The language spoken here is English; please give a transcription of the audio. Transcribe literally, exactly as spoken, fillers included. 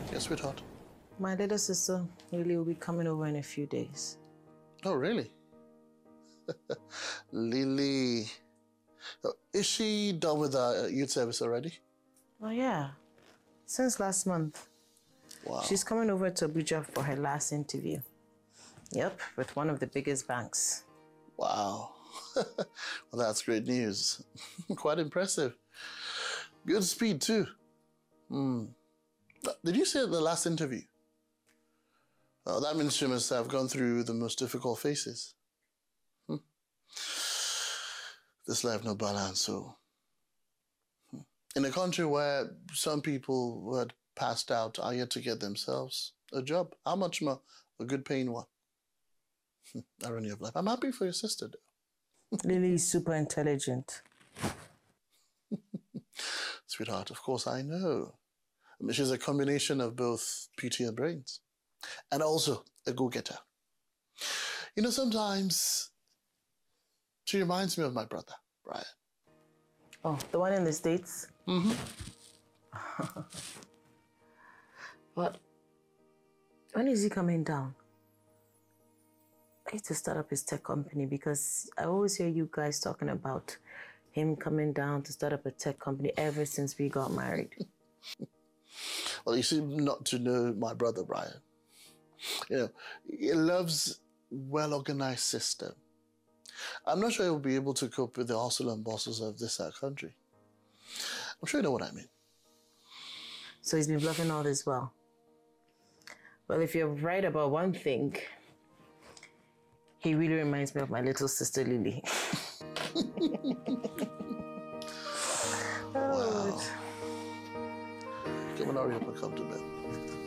Yes, sweetheart. My little sister, Lily, will be coming over in a few days. Oh, really? Lily. Uh, Is she done with the youth service already? Oh, yeah. Since last month. Wow. She's coming over to Abuja for her last interview. Yep, with one of the biggest banks. Wow. Well, that's great news. Quite impressive. Good speed, too. Hmm. Did you say the last interview? Oh, that means she must have gone through the most difficult phases. Hmm. This life no balance, so. Hmm. In a country where some people who had passed out are yet to get themselves a job, how much more a good paying one? Hmm. Irony of life. I'm happy for your sister, though. Lily is super intelligent. Sweetheart, of course I know. I mean, she's a combination of both beauty and brains. And also a go-getter. You know, sometimes she reminds me of my brother, Brian. Oh, the one in the States? Mm-hmm. But when is he coming down? I need to start up his tech company because I always hear you guys talking about him coming down to start up a tech company ever since we got married. Well, you seem not to know my brother, Brian. You know, he loves well-organized system. I'm not sure he'll be able to cope with the hustle and bustle of this uh, country. I'm sure you know what I mean. So he's been bluffing all this while. Well, if you're right about one thing, he really reminds me of my little sister, Lily. Wow. Come on, hurry up and come to bed.